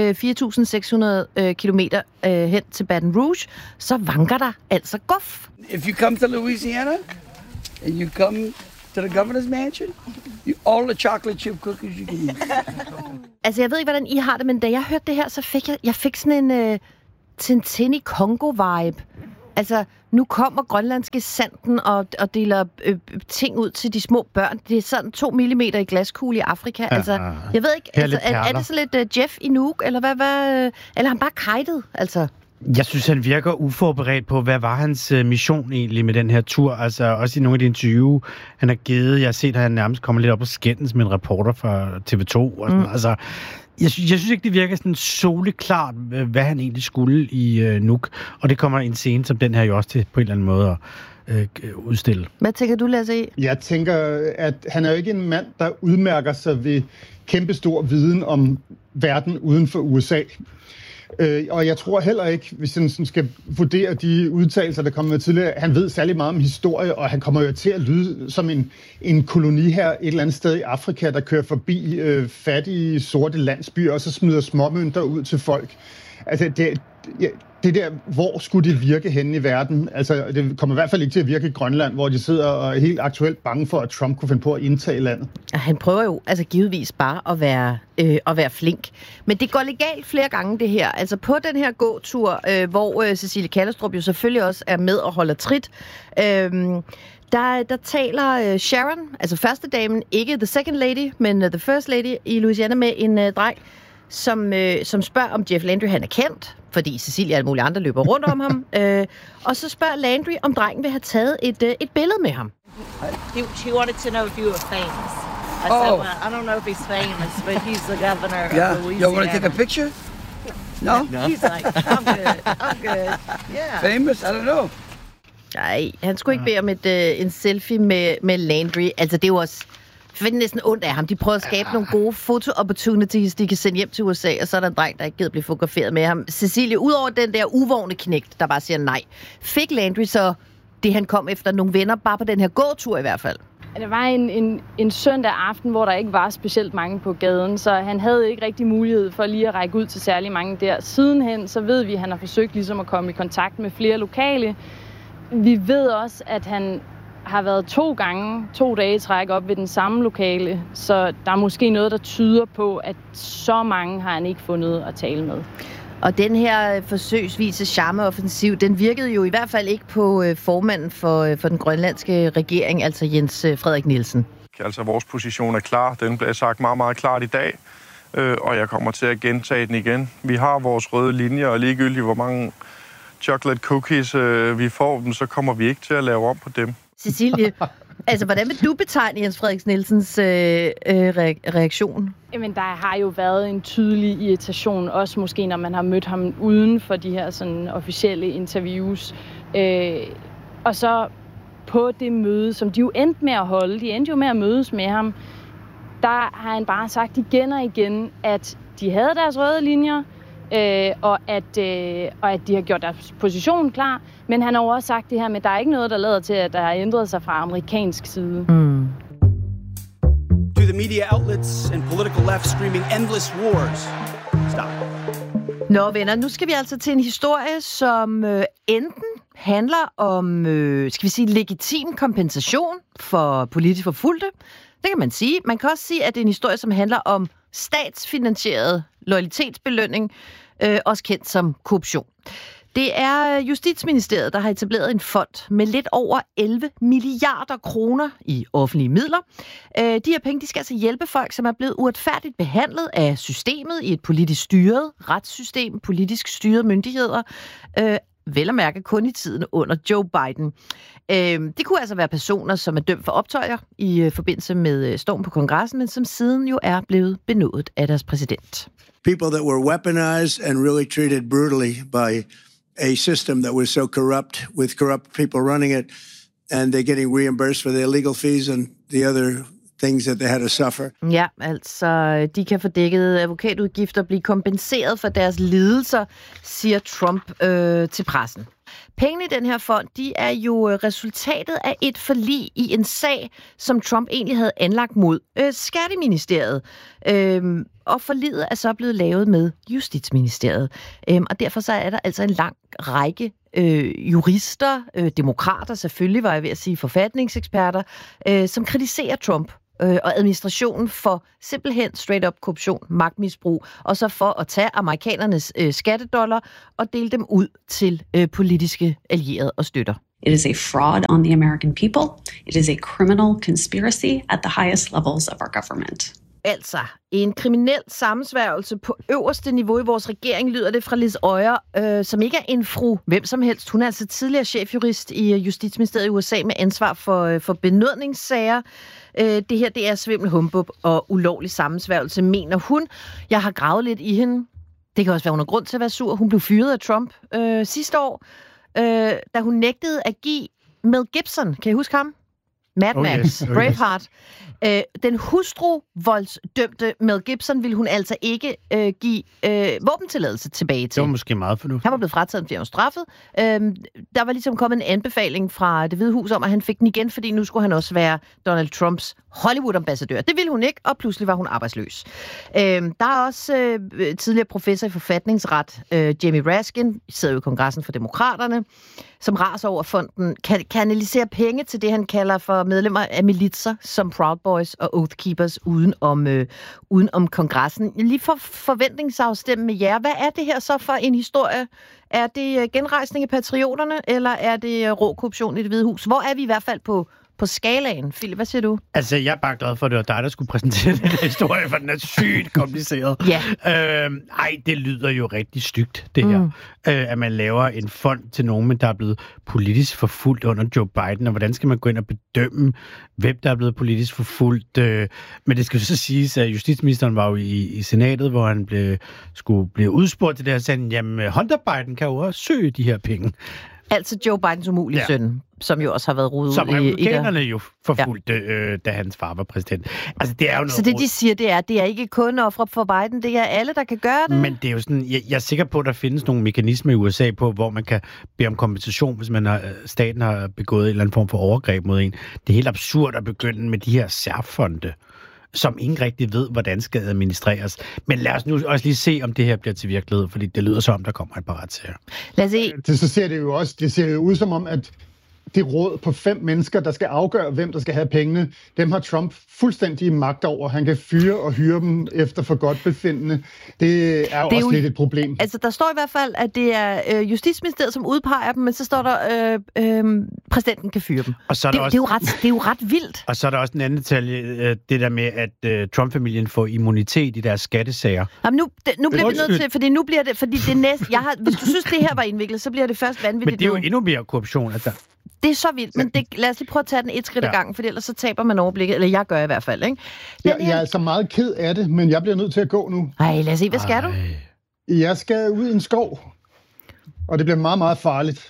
Speaker 1: 4.600 kilometer hen til Baton Rouge, så vanker der altså guf.
Speaker 5: If you come to Louisiana, and you come to the governor's mansion. All the chocolate chip cookies you can eat.
Speaker 1: Altså, jeg ved ikke, hvordan I har det, men da jeg hørte det her, så fik jeg fik sådan en Tintin i Congo-vibe. Altså, nu kommer grønlandske sanden og deler ting ud til de små børn. Det er sådan 2 millimeter i glaskugle i Afrika. Ja, altså, jeg ved ikke, altså, er det så lidt Jeff i Nuuk, eller hvad eller han bare kajtet, altså?
Speaker 3: Jeg synes, han virker uforberedt på, hvad var hans mission egentlig med den her tur. Altså også i nogle af de interview, han har givet. Jeg har set, at han nærmest kommer lidt op på skændens med en reporter fra TV2. Og sådan. Altså, jeg synes ikke, det virker sådan soleklart, hvad han egentlig skulle i Nuuk. Og det kommer en scene som den her jo også til på en eller anden måde at udstille.
Speaker 1: Hvad tænker du, Lasse E?
Speaker 2: Jeg tænker, at han er jo ikke en mand, der udmærker sig ved kæmpestor viden om verden uden for USA. Og jeg tror heller ikke, hvis han skal vurdere de udtalelser, der kommer med tidligere, han ved særlig meget om historie, og han kommer jo til at lyde som en koloni her et eller andet sted i Afrika, der kører forbi fattige sorte landsbyer, og så smider småmønter ud til folk. Altså, det der, hvor skulle det virke henne i verden? Altså, det kommer i hvert fald ikke til at virke i Grønland, hvor de sidder og er helt aktuelt bange for, at Trump kunne finde på at indtage landet.
Speaker 1: Ja, han prøver jo altså givetvis bare at være flink. Men det går legalt flere gange, det her. Altså på den her gåtur, hvor Cecilie Kallestrup jo selvfølgelig også er med og holder trit, der taler Sharon, altså førstedamen, ikke the second lady, men the first lady i Louisiana med en dreng, som spørger, om Jeff Landry han er kendt, fordi Cecilia og alle mulige andre løber rundt om ham. Og så spørger Landry, om drengen vil have taget et billede med ham.
Speaker 7: She wanted to know if you were famous. I said, well, I don't know if he's famous, but he's the governor of Louisiana.
Speaker 5: You want to take a picture? No?
Speaker 7: He's like, I'm good. Yeah.
Speaker 5: Famous? I don't know.
Speaker 1: Nej, han skulle ikke bede om en selfie med Landry. Altså, det er jo også... Jeg finder næsten ondt af ham. De prøver at skabe nogle gode foto-opportunities, de kan sende hjem til USA, og så er der en dreng, der ikke gider blive fotograferet med ham. Cecilie, udover den der uvågne knægt, der bare siger nej, fik Landry så det, han kom efter nogle venner, bare på den her gåtur i hvert fald?
Speaker 6: Det var en søndag aften, hvor der ikke var specielt mange på gaden, så han havde ikke rigtig mulighed for lige at række ud til særlig mange der. Sidenhen, så ved vi, at han har forsøgt ligesom at komme i kontakt med flere lokale. Vi ved også, at han har været 2 dage i træk op ved den samme lokale, så der er måske noget, der tyder på, at så mange har han ikke fundet at tale med.
Speaker 1: Og den her forsøgsvise charmeoffensiv, den virkede jo i hvert fald ikke på formanden for den grønlandske regering, altså Jens Frederik Nielsen.
Speaker 8: Altså, vores position er klar. Den bliver sagt meget, meget klart i dag, og jeg kommer til at gentage den igen. Vi har vores røde linjer, og ligegyldigt hvor mange chocolate cookies vi får dem, så kommer vi ikke til at lave om på dem.
Speaker 1: Cecilie, altså hvordan vil du betegne Jens Frederik Nielsens reaktion?
Speaker 6: Jamen, der har jo været en tydelig irritation, også måske når man har mødt ham uden for de her sådan officielle interviews. Og så på det møde, som de jo endte med at holde, de endte jo med at mødes med ham, der har han bare sagt igen og igen, at de havde deres røde linjer, og at de har gjort deres position klar. Men han har jo også sagt det her med, at der er ikke noget, der lader til, at der har ændret sig fra amerikansk side.
Speaker 9: To the media outlets and political left screaming endless wars. Stop.
Speaker 1: Nå venner, nu skal vi altså til en historie, som enten handler om, skal vi sige, legitim kompensation for politisk forfulgte. Det kan man sige. Man kan også sige, at det er en historie, som handler om statsfinansieret loyalitetsbelønning, også kendt som korruption. Det er Justitsministeriet, der har etableret en fond med lidt over 11 milliarder kroner i offentlige midler. De her penge, de skal altså hjælpe folk, som er blevet uretfærdigt behandlet af systemet i et politisk styret retssystem, politisk styrede myndigheder, vel at mærke kun i tiden under Joe Biden. Det kunne altså være personer, som er dømt for optøjer i forbindelse med storm på kongressen, men som siden jo er blevet benådet af deres præsident.
Speaker 10: People that were weaponized and really treated brutally by a system that was so corrupt, with corrupt people running it, and they're getting reimbursed for their legal fees and the other things that they had to suffer.
Speaker 1: Ja, altså de kan få dækket advokatudgifter og blive kompenseret for deres lidelser, siger Trump til pressen. Pengene i den her fond, de er jo resultatet af et forlig i en sag, som Trump egentlig havde anlagt mod Skatteministeriet. Og forliget er så blevet lavet med Justitsministeriet. Og derfor så er der altså en lang række jurister, demokrater selvfølgelig, var jeg ved at sige, forfatningseksperter, som kritiserer Trump og administrationen for simpelthen straight up korruption, magtmisbrug, og så for at tage amerikanernes skattedollar og dele dem ud til politiske allierede og støtter.
Speaker 11: It is a fraud on the American people. It is a criminal conspiracy at the highest levels of our government.
Speaker 1: Altså, en kriminel sammensværgelse på øverste niveau i vores regering, lyder det fra Liz Øyer, som ikke er en fru hvem som helst. Hun er altså tidligere chefjurist i Justitsministeriet i USA med ansvar for benådningssager. Det her, det er svimmel, humbug og ulovlig sammensværgelse, mener hun. Jeg har gravet lidt i hende. Det kan også være, hun har grund til at være sur. Hun blev fyret af Trump sidste år, da hun nægtede at give Mel Gibson, kan I huske ham? Mad Max, Braveheart. Den hustruvoldsdømte Mel Gibson ville hun altså ikke give våbentilladelse tilbage til.
Speaker 3: Det var måske meget fornuftigt.
Speaker 1: Han var blevet frataget, fordi han var straffet. Der var ligesom kommet en anbefaling fra Det Hvide Hus om, at han fik den igen, fordi nu skulle han også være Donald Trumps Hollywood-ambassadør. Det ville hun ikke, og pludselig var hun arbejdsløs. Der er også tidligere professor i forfatningsret, Jamie Raskin, sidder jo i Kongressen for Demokraterne, som raser over fonden, kanaliserer penge til det, han kalder for medlemmer af militser, som Proud Boys og Oath Keepers uden om kongressen. Lige for forventningsafstemme med jer. Hvad er det her så for en historie? Er det genrejsning af patrioterne, eller er det rå korruption i Det Hvide Hus? Hvor er vi i hvert fald på skalaen? Philip, hvad siger du?
Speaker 3: Altså, jeg er bare glad for, at det var dig, der skulle præsentere den her historie, for den er sygt kompliceret.
Speaker 1: Ja.
Speaker 3: Det lyder jo rigtig stygt, det her. At man laver en fond til nogen, der er blevet politisk forfulgt under Joe Biden, og hvordan skal man gå ind og bedømme, hvem der er blevet politisk forfulgt? Men det skal jo så siges, at justitsministeren var jo i senatet, hvor han skulle blive udspurgt til det her, og sagde, jamen, Hunter Biden kan jo også søge de her penge.
Speaker 1: Altså Joe Bidens umulige søn, som jo også har været rodet ud i...
Speaker 3: Som republikanerne jo forfulgte, da hans far var præsident. Altså, det er jo noget
Speaker 1: så det, de siger, det er ikke kun ofre for Biden, det er alle, der kan gøre det?
Speaker 3: Men det er jo sådan, jeg er sikker på, at der findes nogle mekanismer i USA på, hvor man kan bede om kompensation, hvis staten har begået en eller anden form for overgreb mod en. Det er helt absurd at begynde med de her særfonde, som ingen rigtig ved, hvordan skal administreres. Men lad os nu også lige se, om det her bliver til virkelighed, fordi det lyder som, der kommer et par retssager.
Speaker 1: Lad os se.
Speaker 2: Så ser det jo også, det ser jo ud som om, at det råd på 5 mennesker, der skal afgøre, hvem der skal have pengene, dem har Trump fuldstændig magt over. Han kan fyre og hyre dem efter for godt befindende. Det er jo også lidt et problem.
Speaker 1: Altså, der står i hvert fald, at det er Justitsministeriet, som udpeger dem, men så står der, præsidenten kan fyre dem. Og så er det er jo ret vildt.
Speaker 3: Og så er der også en anden detalje, det der med, at Trump-familien får immunitet i deres skattesager.
Speaker 1: Jamen, nu bliver vi nødt til, fordi nu bliver det, fordi det næste, hvis du synes, det her var indviklet, så bliver det først vanvittigt.
Speaker 3: Men det er jo endnu mere korruption, at der...
Speaker 1: Det er så vildt, men lad os lige prøve at tage den et skridt ad gangen, for ellers så taber man overblikket, eller jeg gør i hvert fald, ikke?
Speaker 2: Jeg er altså meget ked af det, men jeg bliver nødt til at gå nu.
Speaker 1: Ej, lad os se, hvad skal du?
Speaker 2: Jeg skal ud i en skov, og det bliver meget, meget farligt.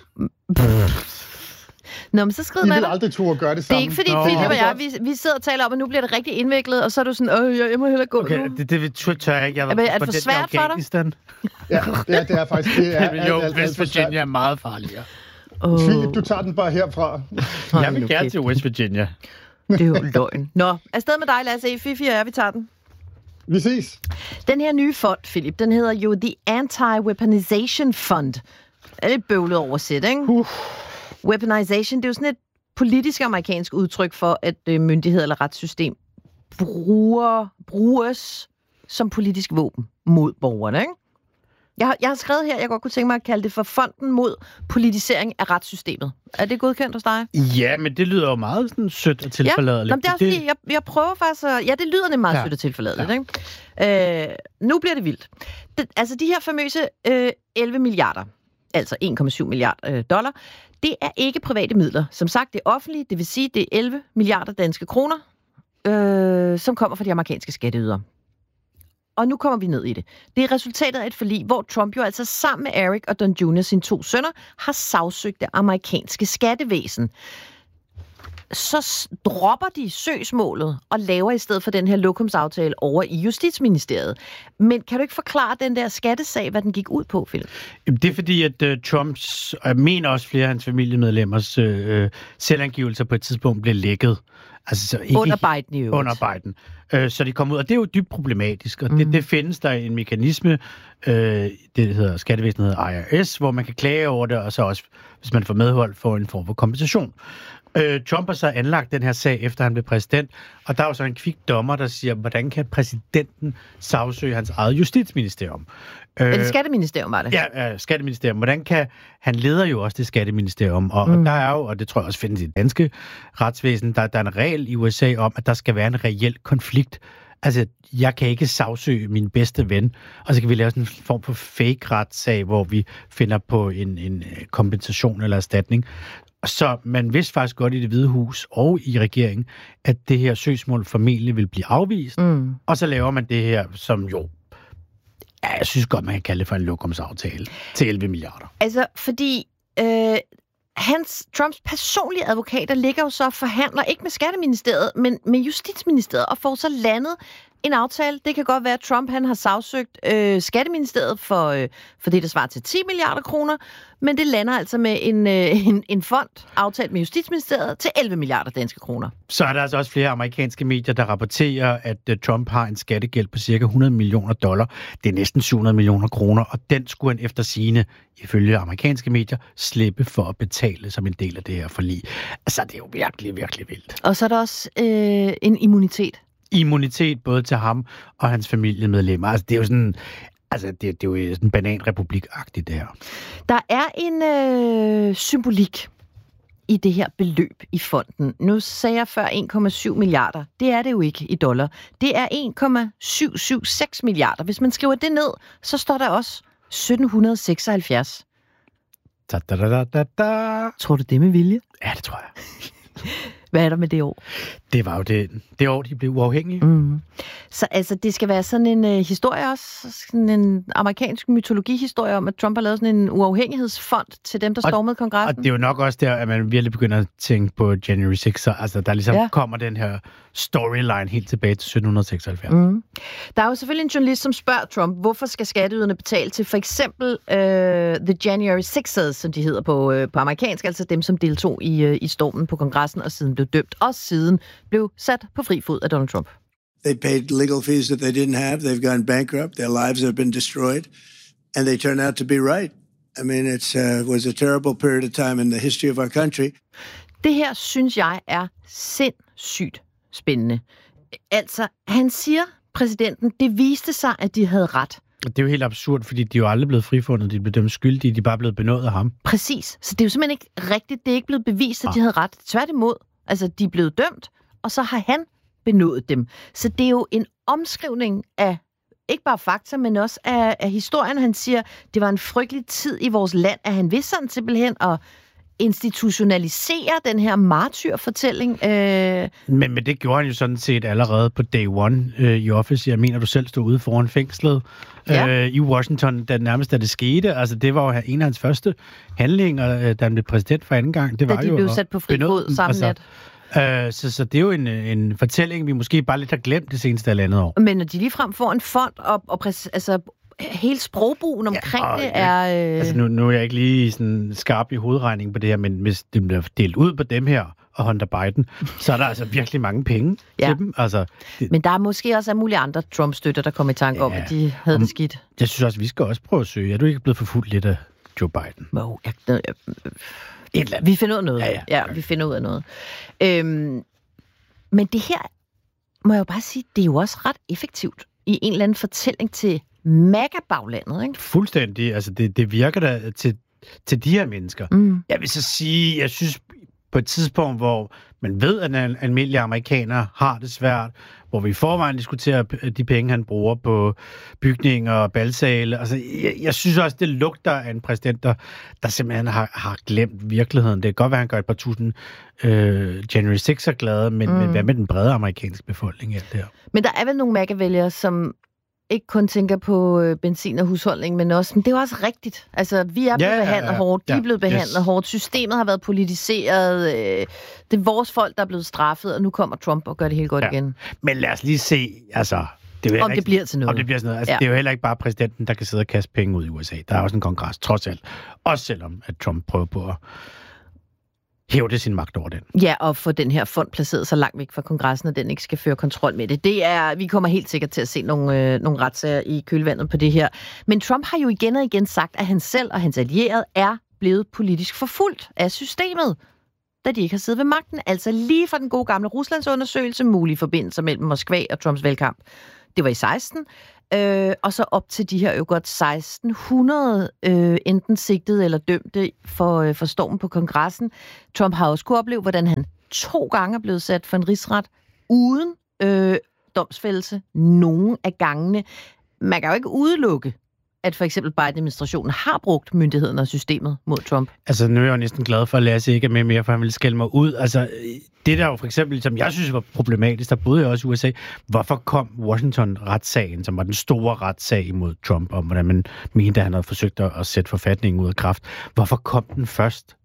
Speaker 1: Nå, men så skrider man...
Speaker 2: I vil aldrig turde gøre det sammen.
Speaker 1: Det er ikke fordi, Philip og jeg, vi sidder og taler om, at nu bliver det rigtig indviklet, og så er du sådan, jeg må hellere gå nu.
Speaker 3: Okay, det tør jeg ikke.
Speaker 1: Er det for svært for dig?
Speaker 2: Ja, det er faktisk... Det er
Speaker 3: jo, West Virginia er meget farligere.
Speaker 2: Philip, du tager den bare herfra.
Speaker 3: Jeg vil gerne til West Virginia.
Speaker 1: Det er jo løgn. Nå, afsted med dig, lad os se. Fifi og jeg, vi tager den.
Speaker 2: Vi ses.
Speaker 1: Den her nye fond, Philip, den hedder jo The Anti-Weaponization Fund. Det er lidt bøvlet oversæt, ikke? Weaponization, det er jo sådan et politisk amerikansk udtryk for, at myndighed eller retssystem bruges som politisk våben mod borgerne, ikke? Jeg har skrevet her, jeg godt kunne tænke mig at kalde det for Fonden mod politisering af retssystemet. Er det godkendt hos dig?
Speaker 3: Ja, men det lyder jo meget sådan sødt og tilforladeligt.
Speaker 1: Ja, det er også fordi, jeg prøver faktisk at... Ja, det lyder nemlig meget sødt og tilforladeligt, ikke? Nu bliver det vildt. Altså, de her famøse 11 milliarder, altså 1,7 milliarder dollar, det er ikke private midler. Som sagt, det er offentligt, det vil sige, det er 11 milliarder danske kroner, som kommer fra de amerikanske skatteydere. Og nu kommer vi ned i det. Det er resultatet af et forlig, hvor Trump jo altså sammen med Eric og Don Jr., sine 2 sønner, har sagsøgt det amerikanske skattevæsen. så dropper de søgsmålet og laver i stedet for den her lokumsaftale over i Justitsministeriet. Men kan du ikke forklare den der skattesag, hvad den gik ud på, Philip?
Speaker 3: Det er fordi, at Trumps, og jeg mener også flere af hans familiemedlemmers selvangivelser på et tidspunkt blev lækket. Altså, så ikke,
Speaker 1: under Biden i øvrigt.
Speaker 3: Under Biden. Så de kom ud, og det er jo dybt problematisk, og det findes der en mekanisme, det hedder skattevæsenet hedder IRS, hvor man kan klage over det, og så også, hvis man får medhold, får en form for kompensation. Trump har så anlagt den her sag, efter han blev præsident, og der er jo så en kvik dommer, der siger, hvordan kan præsidenten sagsøge hans eget justitsministerium?
Speaker 1: Eller skatteministerium, var det?
Speaker 3: Ja, skatteministerium. Hvordan kan... Han leder jo også det skatteministerium, og der er jo, og det tror jeg også findes i det danske retsvæsen, der er en regel i USA om, at der skal være en reel konflikt. Altså, jeg kan ikke sagsøge min bedste ven, og så kan vi lave sådan en form for fake-retssag, hvor vi finder på en kompensation eller erstatning. Så man vidste faktisk godt i Det Hvide Hus og i regeringen, at det her søgsmål formentlig vil blive afvist, og så laver man det her, som jo, jeg synes godt, man kan kalde det for en lokumsaftale til 11 milliarder.
Speaker 1: Altså, fordi Trumps personlige advokater ligger jo så og forhandler, ikke med Skatteministeriet, men med Justitsministeriet, og får så landet en aftale. Det kan godt være, at Trump han har sagsøgt Skatteministeriet for det, der svarer til 10 milliarder kroner, men det lander altså med en fond aftalt med Justitsministeriet til 11 milliarder danske kroner.
Speaker 3: Så er der altså også flere amerikanske medier, der rapporterer, at Trump har en skattegæld på cirka $100 millioner. Det er næsten 700 millioner kroner, og den skulle han efter sigende, ifølge amerikanske medier, slippe for at betale som en del af det her forlig. Altså, det er jo virkelig, virkelig vildt.
Speaker 1: Og så er der også en immunitet.
Speaker 3: Immunitet både til ham og hans familiemedlemmer. Altså, det er jo sådan... Altså, det er jo sådan bananrepublik-agtigt, det her. Der
Speaker 1: er en symbolik i det her beløb i fonden. Nu sagde jeg før 1,7 milliarder. Det er det jo ikke i dollar. Det er 1,776 milliarder. Hvis man skriver det ned, så står der også 1776. Tror du det med vilje?
Speaker 3: Ja, det tror jeg.
Speaker 1: Hvad er der med det år?
Speaker 3: Det var jo det år, de blev uafhængige.
Speaker 1: Så altså, det skal være sådan en historie også, sådan en amerikansk mytologihistorie om, at Trump har lavet sådan en uafhængighedsfond til dem, der stormede kongressen.
Speaker 3: Og det er jo nok også der, at man virkelig begynder at tænke på January 6, så altså, der ligesom kommer den her storyline helt tilbage til 1776.
Speaker 1: Der er jo selvfølgelig en journalist, som spørger Trump, hvorfor skal skatteyderne betale til for eksempel The January 6ers, som de hedder på amerikansk, altså dem, som deltog i stormen på kongressen og siden blev dømt, og siden blev sat på fri fod af Donald Trump.
Speaker 10: They paid legal fees that they didn't have. They've gone bankrupt. Their lives have been destroyed. And they turned out to be right. I mean, it was a terrible period of time in the history of our country.
Speaker 1: Det her, synes jeg, er sindssygt spændende. Altså, han siger, præsidenten, det viste sig, at de havde ret.
Speaker 3: Det er jo helt absurd, fordi de er jo aldrig blevet frifundet. De er blevet dømt skyldige. De er bare blevet benådet af ham.
Speaker 1: Præcis. Så det er jo simpelthen ikke rigtigt. Det er ikke blevet bevist, at de havde ret. Tværtimod. Altså, de er blevet dømt, og så har han benådet dem. Så det er jo en omskrivning af ikke bare fakta, men også af historien. Han siger, det var en frygtelig tid i vores land, at han vidste sådan simpelthen at institutionalisere den her martyrfortælling.
Speaker 3: Men det gjorde han jo sådan set allerede på day one i Office. Jeg mener, du selv stod ude foran fængslet i Washington, da nærmest da det skete. Altså, det var jo en af hans første handlinger, da han blev præsident for anden gang. Det var
Speaker 1: da de blev sat på fri fod samme nat.
Speaker 3: Så det er jo en fortælling, vi måske bare lidt har glemt det seneste halvandet år.
Speaker 1: Men når de ligefrem får en fond, og altså hele sprogbrugen omkring det er...
Speaker 3: Altså nu er jeg ikke lige sådan skarp i hovedregningen på det her, men hvis det bliver delt ud på dem her og Hunter Biden, så er der altså virkelig mange penge til dem. Altså,
Speaker 1: men der er måske også mulige andre Trump-støtter, der kommer i tanke om, at de havde det skidt.
Speaker 3: Jeg synes også, vi skal også prøve at søge. Er du ikke blevet forfulgt lidt af Joe Biden?
Speaker 1: Vi finder ud af noget. Ja, vi finder ud af noget. Men det her, må jeg jo bare sige, det er jo også ret effektivt i en eller anden fortælling til MAGA-baglandet, ikke?
Speaker 3: Fuldstændig. Altså, det virker da til de her mennesker. Jeg vil så sige, jeg synes på et tidspunkt, hvor man ved, at almindelige amerikanere har det svært, hvor vi i forvejen diskuterer de penge, han bruger på bygninger og balsale. Altså, jeg synes også, det lugter af en præsident, der simpelthen har glemt virkeligheden. Det kan godt være, at han gør et par tusind January 6'er glade, men hvad med den brede amerikanske befolkning i alt det her?
Speaker 1: Men der er vel nogle MAGA-vælgere, som ikke kun tænker på benzin og husholdning, men også, men det er også rigtigt. Altså, vi er blevet behandlet hårdt, de er blevet behandlet hårdt, systemet har været politiseret, det er vores folk, der er blevet straffet, og nu kommer Trump og gør det helt godt igen.
Speaker 3: Men lad os lige se, altså...
Speaker 1: Om det bliver til noget.
Speaker 3: Altså, det er jo heller ikke bare præsidenten, der kan sidde og kaste penge ud i USA. Der er også en kongres, trods alt. Også selvom, at Trump prøver på at hævde sin magt over den.
Speaker 1: Ja, og få den her fond placeret så langt væk fra kongressen, at den ikke skal føre kontrol med det. Vi kommer helt sikkert til at se nogle retssager i kølvandet på det her. Men Trump har jo igen og igen sagt, at han selv og hans allierede er blevet politisk forfulgt af systemet, da de ikke har siddet ved magten. Altså lige fra den gode gamle Ruslandsundersøgelse, mulige forbindelser mellem Moskva og Trumps valgkamp. Det var i 16. Og så op til de her jo godt 1600 enten sigtede eller dømte for stormen på kongressen. Trump har også kunne opleve, hvordan han 2 gange er blevet sat for en rigsret uden domsfældelse nogen af gangene. Man kan jo ikke udelukke, at for eksempel Biden-administrationen har brugt myndigheden og systemet mod Trump.
Speaker 3: Altså, nu er jeg jo næsten glad for, at Lasse ikke er med mere, for han ville skælde mig ud. Altså, det der jo for eksempel, som jeg synes var problematisk, der boede jeg også i USA, hvorfor kom Washington-retssagen, som var den store retssag imod Trump, om hvordan man mente, at han havde forsøgt at sætte forfatningen ud af kraft. Hvorfor kom den først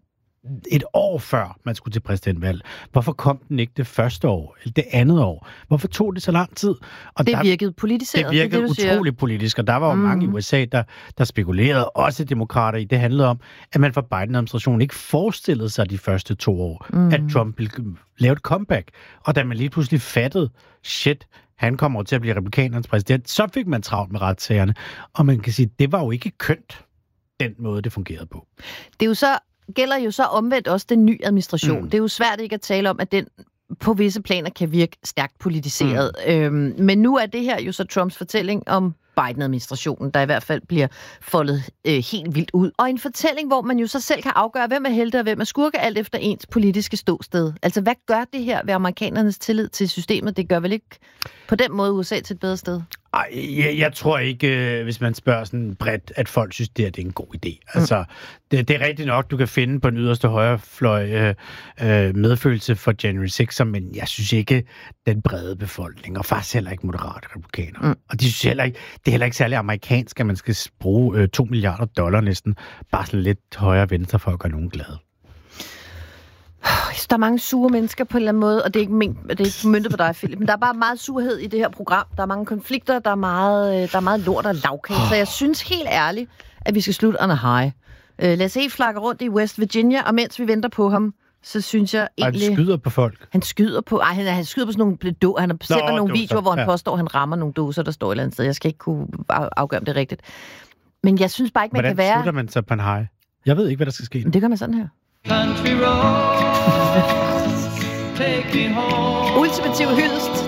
Speaker 3: 1 år før man skulle til præsidentvalg? Hvorfor kom den ikke det første år, eller det andet år? Hvorfor tog det så lang tid? Og
Speaker 1: det virkede politiseret.
Speaker 3: Det virkede utroligt politisk, og der var jo mange i USA, der spekulerede, også demokrater i. Det handlede om, at man fra Biden-administrationen ikke forestillede sig de første 2 år, at Trump ville lave et comeback. Og da man lige pludselig fattede, shit, han kommer til at blive republikanernes præsident, så fik man travlt med retssagerne. Og man kan sige, det var jo ikke kønt, den måde, det fungerede på.
Speaker 1: Det er jo så gælder jo så omvendt også den nye administration. Det er jo svært ikke at tale om, at den på visse planer kan virke stærkt politiseret. Men nu er det her jo så Trumps fortælling om Biden-administrationen, der i hvert fald bliver foldet helt vildt ud. Og en fortælling, hvor man jo så selv kan afgøre, hvem er helte og hvem er skurke, alt efter ens politiske ståsted. Altså, hvad gør det her ved amerikanernes tillid til systemet? Det gør vel ikke på den måde USA til et bedre sted?
Speaker 3: Jeg tror ikke, hvis man spørger sådan bredt, at folk synes, det er en god idé. Altså, det er rigtigt nok, du kan finde på den yderste højrefløj medfølelse for January 6'er, men jeg synes ikke, den brede befolkning, og faktisk heller ikke moderate republikanere. Og de synes heller ikke, det er heller ikke særlig amerikansk, at man skal bruge $2 milliarder næsten, bare sådan lidt højre venstre for at gøre nogen glade.
Speaker 1: Der er mange sure mennesker på en eller anden måde, og det er ikke møntet på dig, Philip, men der er bare meget surhed i det her program. Der er mange konflikter, der er meget lort og lavkage, så jeg synes helt ærligt, at vi skal slutte on a high. Lasse flakker rundt i West Virginia, og mens vi venter på ham, så synes jeg egentlig...
Speaker 3: Han skyder på folk.
Speaker 1: Han skyder på sådan nogle han har sendt nogle videoer, hvor han påstår, at han rammer nogle doser, der står et eller andet sted. Jeg skal ikke kunne afgøre, om det er rigtigt. Men jeg synes bare ikke, man kan være...
Speaker 3: Hvordan slutter man så på en high? Jeg ved ikke, hvad der skal ske.
Speaker 1: Men det gør man sådan her. Ultimativ hyldest